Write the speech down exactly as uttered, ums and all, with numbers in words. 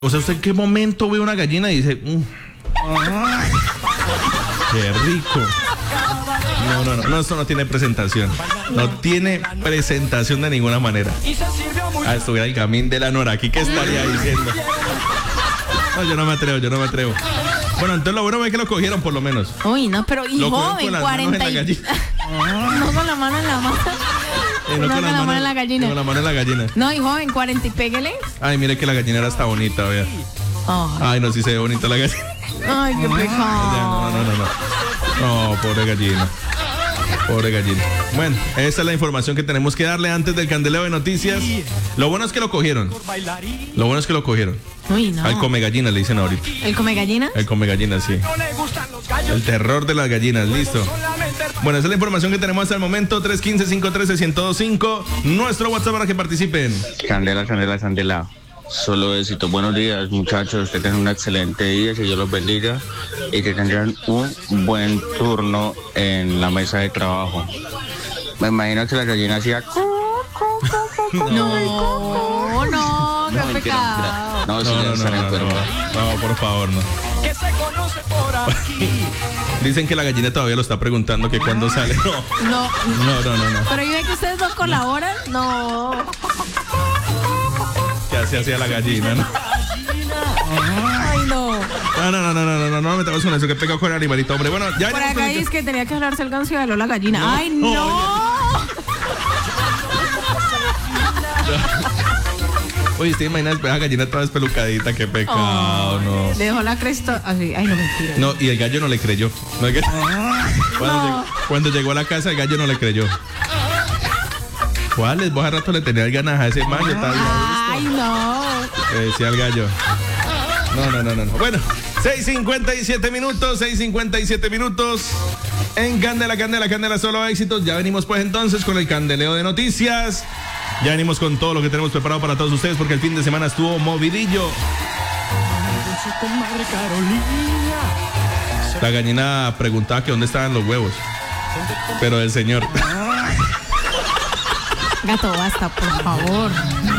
O sea, ¿usted en qué momento ve una gallina y dice, mm, qué rico? No, no, no, no, esto no tiene presentación. No tiene presentación de ninguna manera. Ah, estuviera el gamín de la Nora aquí, ¿qué estaría diciendo? No, yo no me atrevo, yo no me atrevo. Bueno, entonces lo bueno es que lo cogieron por lo menos. Uy, no, pero y joven, cuarenta y... No con la mano en la mano. Eh, no, no con, con la mano, mano en la gallina. Con la mano en la gallina. No, y joven, cuarenta y pégale. Ay, mire que la gallinera está bonita, vea. Oh. Ay, no, sí se ve bonita la gallina. Ay, qué pecado. No, no, no, no. No, pobre gallina. Pobre gallina. Bueno, esa es la información que tenemos que darle antes del candeleo de noticias. Lo bueno es que lo cogieron. Lo bueno es que lo cogieron. Uy, no. Al come gallina le dicen ahorita. ¿El come gallina? El come gallina, sí. El terror de las gallinas, listo. Bueno, esa es la información que tenemos hasta el momento. tres uno cinco, cinco uno tres, uno cero dos cinco. Nuestro WhatsApp para que participen. Candela, candela, candela. Solo éxito. Buenos días, muchachos. Que tengan un excelente día, que Dios los bendiga y que tendrán un buen turno en la mesa de trabajo. Me imagino que la gallina hacía... No, no, no, qué no, mentira, pecado. mentira. No, No, sí, no, no, están no, enfermos. no, no, por favor, no. Dicen que la gallina todavía lo está preguntando que cuándo sale. No, No, no, no, no, no. pero yo ve que ustedes dos colaboran. No. ¿Qué hace hacia la gallina, no? Ay, no. No, no, no, no, no, no, no, no me metamos con eso, que pegado con el animalito, hombre. Bueno, ya. Por acá dice que tenía que hablarse el ganso y habló la gallina. No, ¡ay, no! no. Oye, ¿te imaginas esa gallina toda despelucadita? Qué pecado, oh, no. Le dejó la cresta así. Ay, no, mentira. No, y el gallo no le creyó. No, el gallo... cuando, no. llegó, cuando llegó a la casa, el gallo no le creyó. ¿Cuál es? Vos a rato le tenías ganas a ese man. Ay, no. Le decía al gallo. No, no, no, no, no. Bueno, seis cincuenta y siete minutos, seis cincuenta y siete minutos. En Candela, Candela, Candela, solo éxitos. Ya venimos pues entonces con el candeleo de noticias. Ya venimos con todo lo que tenemos preparado para todos ustedes porque el fin de semana estuvo movidillo. La gallina preguntaba que dónde estaban los huevos. Pero el señor. Gato, basta, por favor.